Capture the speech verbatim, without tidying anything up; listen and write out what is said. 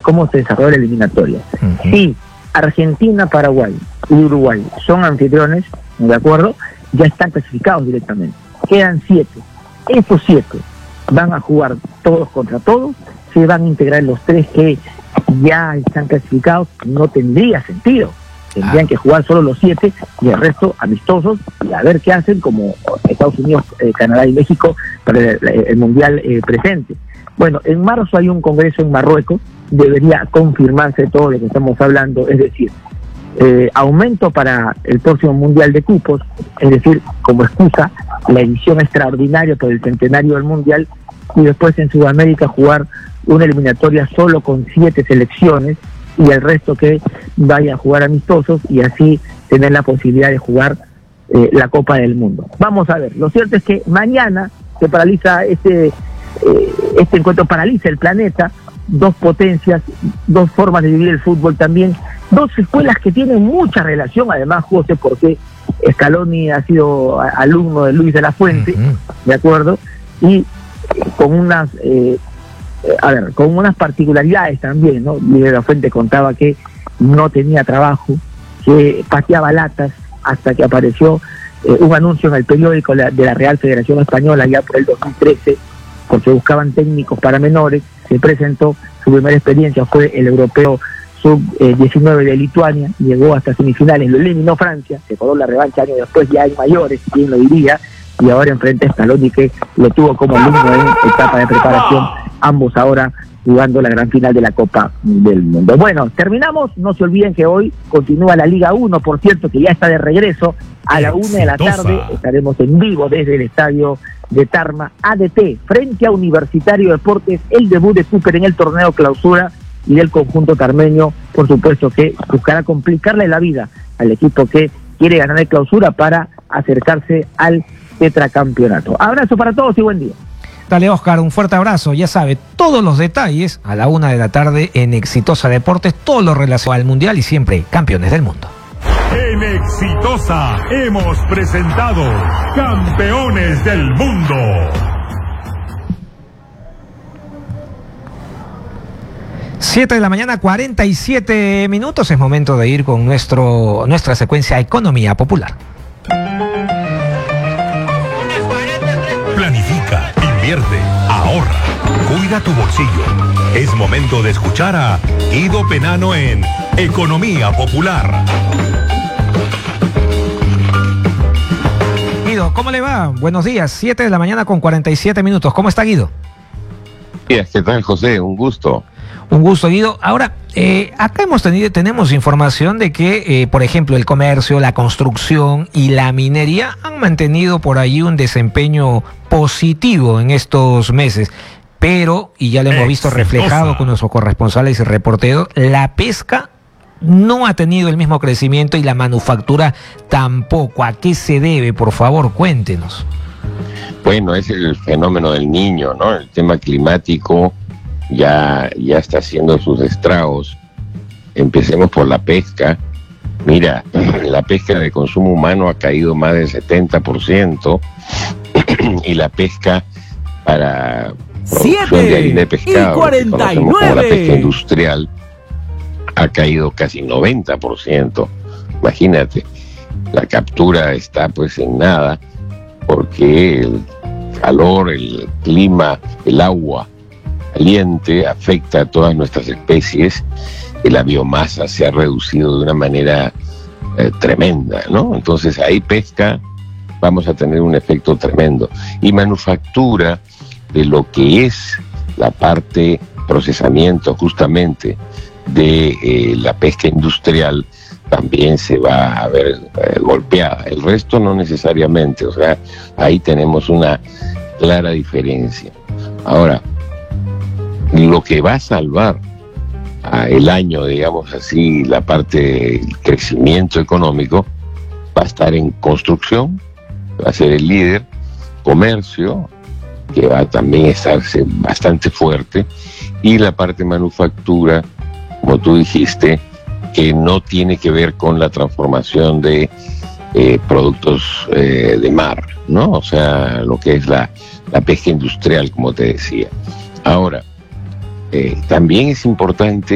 cómo se desarrolla la eliminatoria. Uh-huh. Si Argentina, Paraguay y Uruguay son anfitriones, ¿de acuerdo? Ya están clasificados directamente. Quedan siete. Esos siete van a jugar todos contra todos, se van a integrar los tres que ya están clasificados. No tendría sentido. Tendrían ah. que jugar solo los siete y el resto amistosos y a ver qué hacen, como Estados Unidos, eh, Canadá y México para el, el Mundial eh, presente. Bueno, en marzo hay un congreso en Marruecos, debería confirmarse todo lo que estamos hablando, es decir, eh, aumento para el próximo Mundial de cupos, es decir, como excusa, la edición extraordinaria por el centenario del Mundial, y después en Sudamérica jugar una eliminatoria solo con siete selecciones y el resto que vaya a jugar amistosos y así tener la posibilidad de jugar eh, la Copa del Mundo. Vamos a ver, lo cierto es que mañana se paraliza este, eh, este encuentro, paraliza el planeta, dos potencias, dos formas de vivir el fútbol también, dos escuelas que tienen mucha relación, además, José, porque Scaloni ha sido alumno de Luis de la Fuente, uh-huh. ¿de acuerdo? Y con unas... Eh, a ver, con unas particularidades también, ¿no? Luis de la Fuente contaba que no tenía trabajo, que pateaba latas, hasta que apareció eh, un anuncio en el periódico de la Real Federación Española ya por el dos mil trece, porque buscaban técnicos para menores. Se presentó, su primera experiencia fue el europeo sub diecinueve de Lituania, llegó hasta semifinales, lo eliminó Francia, se cobró la revancha años después, ya hay mayores, quién lo diría, y ahora enfrenta a Scaloni, que lo tuvo como alumno en etapa de preparación, ambos ahora jugando la gran final de la Copa del Mundo. Bueno, terminamos, no se olviden que hoy continúa la Liga uno, por cierto, que ya está de regreso, a la una de la tarde, estaremos en vivo desde el estadio de Tarma, A D T, frente a Universitario Deportes, el debut de Cooper en el torneo clausura, y del conjunto tarmeño, por supuesto que buscará complicarle la vida al equipo que quiere ganar el clausura para acercarse al tetracampeonato. Abrazo para todos y buen día. Dale, Oscar, un fuerte abrazo. Ya sabe, todos los detalles a la una de la tarde en Exitosa Deportes, todo lo relacionado al Mundial y siempre campeones del mundo. En Exitosa hemos presentado Campeones del Mundo. siete de la mañana, cuarenta y siete minutos. Es momento de ir con nuestro, nuestra secuencia Economía Popular. Planifica, invierte, ahorra, cuida tu bolsillo. Es momento de escuchar a Guido Penano en Economía Popular. Guido, ¿cómo le va? Buenos días, siete de la mañana con cuarenta y siete minutos. ¿Cómo está, Guido? ¿Qué tal, José? Un gusto. Un gusto, Guido. Ahora, eh, acá hemos tenido, tenemos información de que, eh, por ejemplo, el comercio, la construcción y la minería han mantenido por ahí un desempeño positivo en estos meses. Pero, y ya lo hemos visto reflejado con nuestros corresponsales y reporteros, la pesca no ha tenido el mismo crecimiento y la manufactura tampoco. ¿A qué se debe? Por favor, cuéntenos. Bueno, es el fenómeno del Niño, ¿no? El tema climático ya, ya está haciendo sus estragos. Empecemos por la pesca. Mira, la pesca de consumo humano ha caído más del setenta por ciento y la pesca para producción de harina de pescado, que conocemos como la pesca industrial, ha caído casi noventa por ciento. Imagínate, la captura está pues en nada, porque el calor, el clima, el agua caliente afecta a todas nuestras especies y la biomasa se ha reducido de una manera eh, tremenda, ¿no? Entonces ahí pesca vamos a tener un efecto tremendo. Y manufactura, de lo que es la parte procesamiento justamente de eh, la pesca industrial, también se va a ver eh, golpeada. El resto no necesariamente, o sea, ahí tenemos una clara diferencia. Ahora, lo que va a salvar a el año, digamos así, la parte del crecimiento económico, va a estar en construcción, va a ser el líder, comercio, que va a también estarse bastante fuerte, y la parte manufactura, como tú dijiste, que no tiene que ver con la transformación de eh, productos eh, de mar, ¿no? O sea, lo que es la, la pesca industrial, como te decía. Ahora, eh, también es importante